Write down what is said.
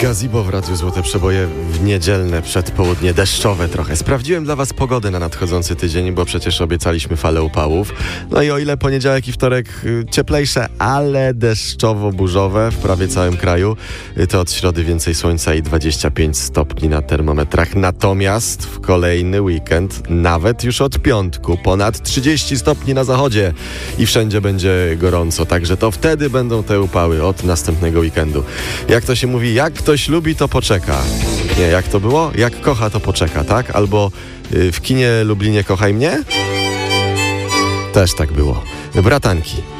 Gazebo w Radiu Złote Przeboje w niedzielne przedpołudnie, deszczowe trochę. Sprawdziłem dla Was pogodę na nadchodzący tydzień, bo przecież obiecaliśmy falę upałów. No i o ile poniedziałek i wtorek cieplejsze, ale deszczowo-burzowe w prawie całym kraju, to od środy więcej słońca i 25 stopni na termometrach. Natomiast w kolejny weekend, nawet już od piątku, ponad 30 stopni na zachodzie i wszędzie będzie gorąco. Także to wtedy będą te upały od następnego weekendu. Jak to się mówi, jak ktoś lubi, to poczeka. Nie, jak to było? Jak kocha, to poczeka, tak? Albo w kinie Lublinie kochaj mnie? Też tak było. Bratanki.